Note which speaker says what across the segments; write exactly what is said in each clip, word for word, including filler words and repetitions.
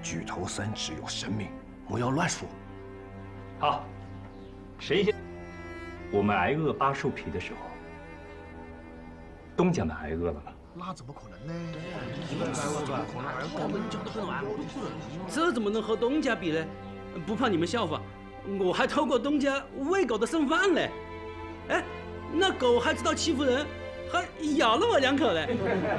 Speaker 1: 举头三尺有神明，莫要乱说。
Speaker 2: 好，谁先？我们挨饿扒树皮的时候，东家们挨饿了吗？
Speaker 3: 那怎么可能呢？
Speaker 4: 这怎么能和东家比呢？不怕你们笑话，我还偷过东家喂狗的剩饭嘞。哎，那狗还知道欺负人，还咬了我两口嘞。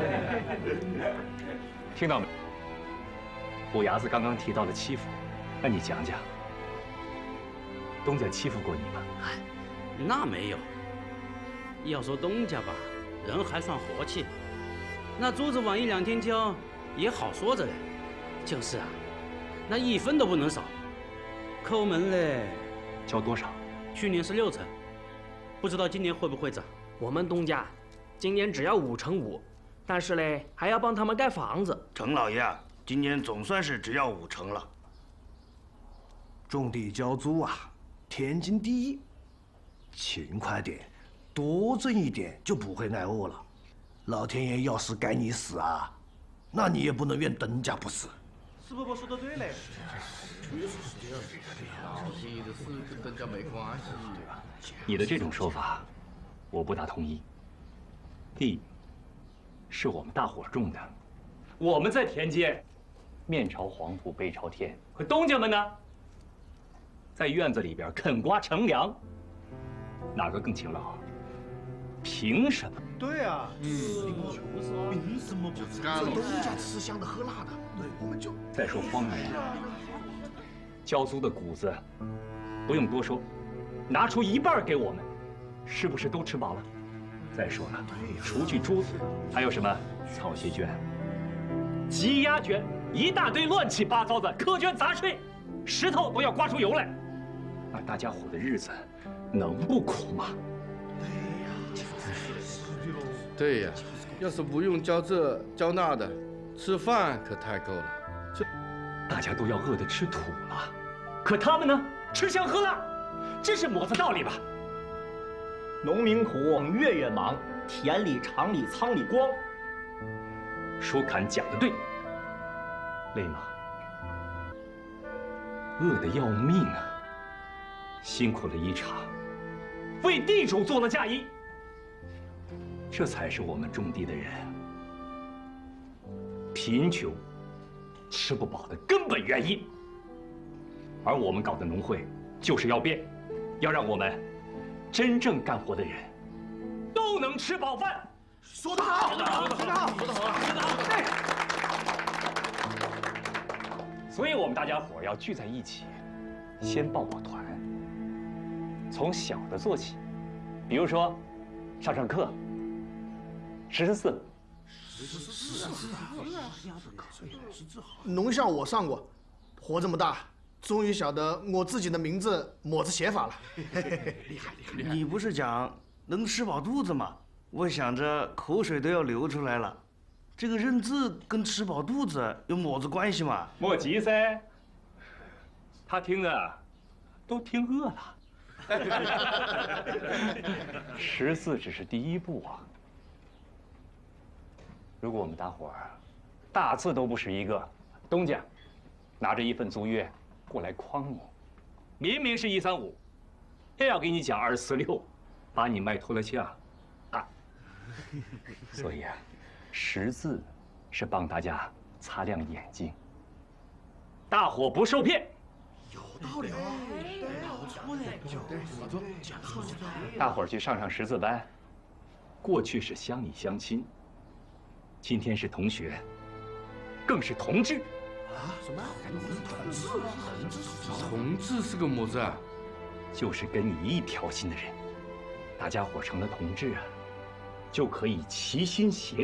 Speaker 2: 听到没？虎牙子刚刚提到的欺负，那你讲讲，东家欺负过你吗？
Speaker 4: 哎，那没有。要说东家吧，人还算和气。那珠子晚一两天交，也好说着嘞。就是啊，那一分都不能少。抠门嘞，
Speaker 2: 交多少？
Speaker 4: 去年是六成，不知道今年会不会涨。
Speaker 5: 我们东家今年只要五成五，但是嘞还要帮他们盖房子。
Speaker 6: 程老爷，今年总算是只要五成了。
Speaker 1: 种地交租啊，天经地义。勤快点，多挣一点，就不会挨饿了。老天爷要是该你死啊，那你也不能怨东家不是。
Speaker 3: 是伯伯说的对嘞。
Speaker 7: 老天爷的事跟东家没关系。
Speaker 2: 你的这种说法，我不大同意。地是我们大伙种的，我们在田间，面朝黄土背朝天。可东家们呢，在院子里边啃瓜乘凉，哪个更勤劳？凭什么？
Speaker 3: 对啊，
Speaker 7: 嗯，
Speaker 3: 凭什么？
Speaker 7: 就是干了。
Speaker 3: 东家吃香的喝辣的，对，我们就
Speaker 2: 再说荒原，交租的谷子，不用多说，拿出一半给我们，是不是都吃饱了？再说了，除去珠子，还有什么草鞋捐、鸡鸭捐，一大堆乱七八糟的苛捐杂税，石头都要刮出油来，那大家伙的日子能不苦吗？
Speaker 7: 对呀，要是不用交这交那的，吃饭可太够了。
Speaker 2: 这大家都要饿得吃土了，可他们呢，吃香喝辣，这是模子道理吧？
Speaker 8: 农民苦，月月忙，田里厂里仓里光。
Speaker 2: 舒侃讲得对，累吗？饿得要命啊！辛苦了一场，为地主做了嫁衣，这才是我们种地的人贫穷、吃不饱的根本原因。而我们搞的农会，就是要变，要让我们真正干活的人都能吃饱饭。
Speaker 3: 说得好，说得好，说得好，
Speaker 2: 说得好，说得好，对。所以我们大家伙要聚在一起，先抱抱团，从小的做起，比如说上上课，识识字。
Speaker 3: 识识字啊！农校我上过，活这么大，终于晓得我自己的名字抹子写法了。厉害厉害！
Speaker 6: 你不是讲能吃饱肚子吗？我想着口水都要流出来了。这个认字跟吃饱肚子有么子关系嘛？
Speaker 2: 莫急噻，他听的都听饿了。识字只是第一步啊。如果我们大伙儿大字都不识一个，东家拿着一份租约过来诓你，明明是一三五，偏要给你讲二四六，把你卖脱了相啊！所以啊，识字是帮大家擦亮眼睛，大伙不受骗。
Speaker 3: 有道理哦，对，不错嘞，对，没错，讲得好，讲得好。
Speaker 2: 大伙儿去上上识字班，过去是乡里乡亲，今天是同学，更是同志。
Speaker 3: 啊？什么？同志？同志？
Speaker 7: 同志是个么子啊？
Speaker 2: 就是跟你一条心的人，大家伙成了同志啊，就可以齐心协力。